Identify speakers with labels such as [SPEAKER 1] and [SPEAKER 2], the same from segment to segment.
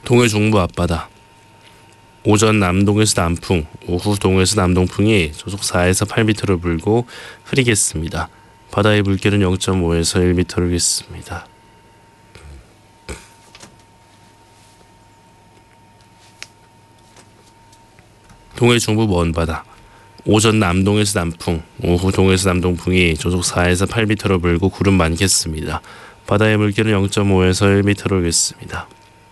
[SPEAKER 1] 동해 중부 앞바다. 오전 남동에서 남풍, 오후 동에서 남동풍이 조속 4에서 8m를 불고 흐리겠습니다. 바다의 물결은 0.5에서 1m를 겠습니다. 동해 중부 먼바다. 오전 남동에서 남풍, 오후 동에서 남동풍이 조속 4에서 8m를 불고 구름 많겠습니다. 바다의 물결은 0.5에서 1m를 겠습니다.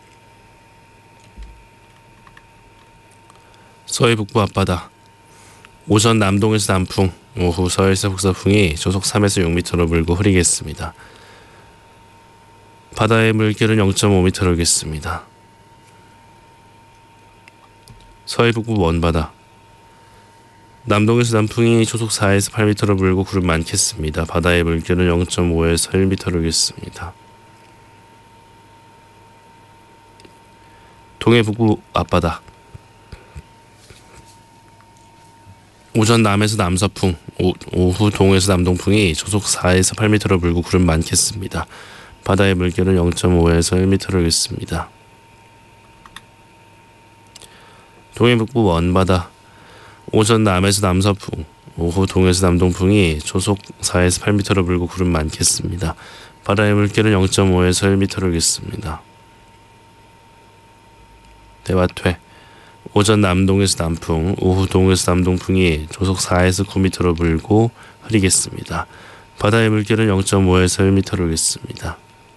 [SPEAKER 1] 서해 북부 앞바다. 오전 남동에서 남풍, 오후 서해에서 북서풍이 조속 3에서 6m를 불고 흐리겠습니다. 바다의 물결은 0.5m를 겠습니다. 서해 북부 먼바다. 남동에서 남풍이 조속 4에서 8m를 불고 구름 많겠습니다. 바다의 물결은 0.5에서 1m를 겠습니다. 동해 북부 앞바다. 오전 남에서 남서풍, 오후 동에서 남동풍이 조속 4에서 8m를 불고 구름 많겠습니다. 바다의 물결은 0.5에서 1m를 겠습니다. 동해 북부 먼바다. 오전 남에서 남서풍, 오후 동에서 남동풍이 조속 4에서 8m를 불고 구름 많겠습니다. 바다의 물결은 0.5에서 1m를 겠습니다. 대화퇴. 오전 남동에서 남풍, 오후 동에서 남동풍이 조속 4에서 9m를 불고 흐리겠습니다. 바다의 물결은 0.5에서 1m를 겠습니다.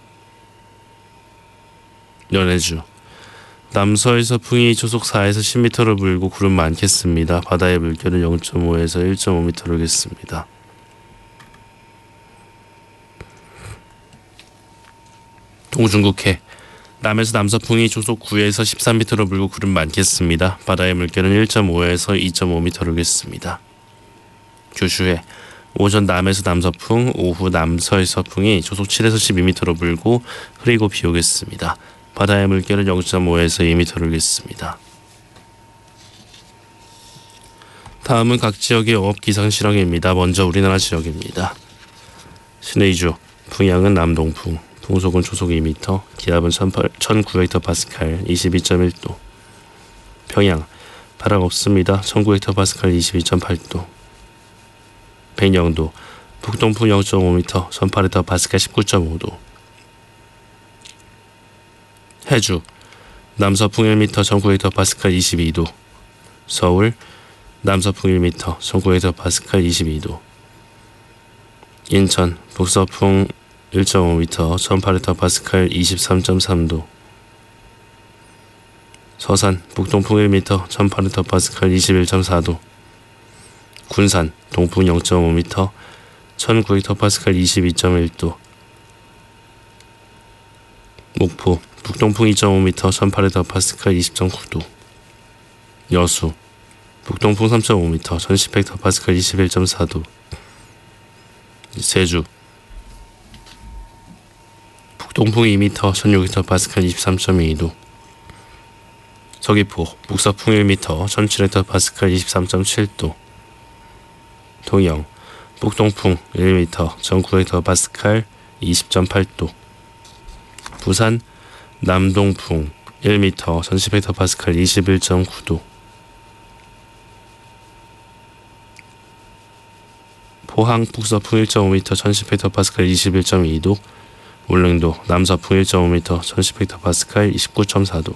[SPEAKER 1] 연해주. 남서에서 풍이 조속 4에서 10m를 불고 구름 많겠습니다. 바다의 물결은 0.5에서 1.5m를 겠습니다. 동중국해. 남에서 남서풍이 조속 9에서 13m를 불고 구름 많겠습니다. 바다의 물결은 1.5에서 2.5m를 겠습니다. 교주해. 오전 남에서 남서풍, 오후 남서에서 풍이 조속 7에서 12m를 불고 흐리고 비 오겠습니다. 바다의 물결은 0.5에서 2m를 겠습니다. 다음은 각 지역의 영업 기상 실황입니다. 먼저 우리나라 지역입니다. 신의주. 풍향은 남동풍. 풍속은 초속 2m, 기압은 1900헥토파스칼 22.1도. 평양. 바람 없습니다. 1900헥토파스칼 22.8도. 백령도. 북동풍 0.5m, 1800헥토파스칼 19.5도. 해주. 남서풍 1m, 1900헥토파스칼 22도. 서울. 남서풍 1m, 1900헥토파스칼 22도. 인천. 북서풍 1.5m, 1800헥토파스칼 23.3도. 서산. 북동풍 1m, 1800헥토파스칼 21.4도. 군산. 동풍 0.5m, 1900헥토파스칼 22.1도. 목포. 북동풍 2.5m, 1800헥토파스칼 20.9도. 여수. 북동풍 3.5m, 1100헥토파스칼 21.4도. 제주. 북동풍 2m, 1600헥토파스칼 23.2도. 서귀포. 북서풍 1m, 1700헥토파스칼 23.7도. 통영. 북동풍 1m, 1900헥토파스칼 20.8도. 부산. 남동풍 1m, 1100헥토파스칼 21.9도. 포항. 북서풍 1.5m, 1100헥토파스칼 21.2도. 울릉도. 남서풍 1.5m, 1100헥토파스칼 29.4도.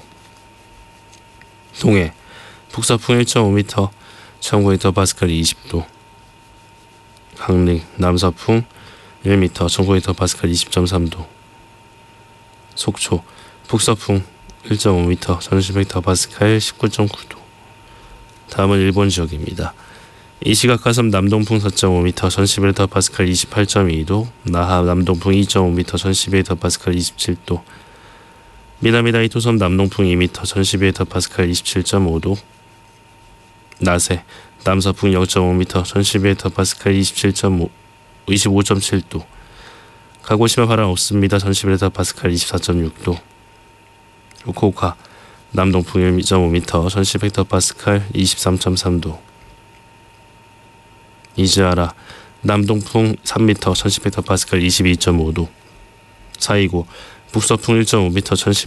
[SPEAKER 1] 동해. 북서풍 1.5m, 1900헥토파스칼 20도. 강릉. 남서풍 1m, 1900헥토파스칼 20.3도. 속초. 북서풍 1.5m, 1100헥토파스칼 19.9도. 다음은 일본 지역입니다. 이시가카 섬 남동풍 4.5m, 1100헥토파스칼 28.2도. 나하 남동풍 2.5m, 1200헥토파스칼 27도. 미나미다이토 섬 남동풍 2m, 1200헥토파스칼 27.5도. 나세. 남서풍 0.5m, 1200헥토파스칼 25.7도. 가고시마 바람 없습니다. 1100헥토파스칼 24.6도. 후쿠오카. 남동풍 1.5m, 1100헥토파스칼 23.3도. 이즈하라. 남동풍 3m, 1100헥토파스칼 22.5도. 사이고. 북서풍 1.5m,